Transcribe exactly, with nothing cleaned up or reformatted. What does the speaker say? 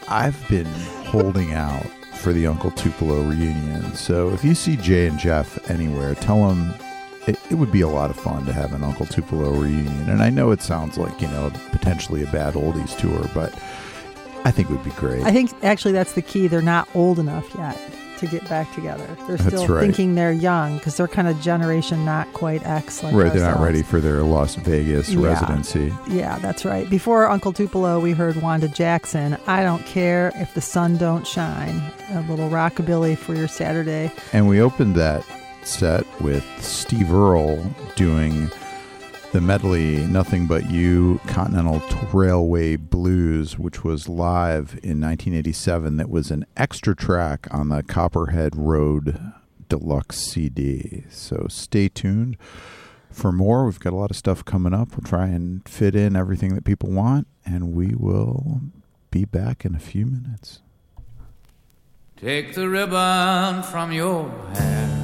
I've been holding out for the Uncle Tupelo reunion. So if you see Jay and Jeff anywhere, tell them it, it would be a lot of fun to have an Uncle Tupelo reunion. And I know it sounds like, you know, potentially a bad oldies tour, but I think it would be great. I think actually that's the key. They're not old enough yet to get back together. They're That's still right. thinking they're young because they're kind of generation not quite X like Right, ourselves. they're not ready for their Las Vegas Yeah. residency. Yeah, that's right. Before Uncle Tupelo, we heard Wanda Jackson, I Don't Care If the Sun Don't Shine. A little rockabilly for your Saturday. And we opened that set with Steve Earle doing the medley Nothing But You Continental Railway Blues, which was live in nineteen eighty-seven. That was an extra track on the Copperhead Road Deluxe C D. So stay tuned for more. We've got a lot of stuff coming up. We'll try and fit in everything that people want, and we will be back in a few minutes. Take the ribbon from your hair,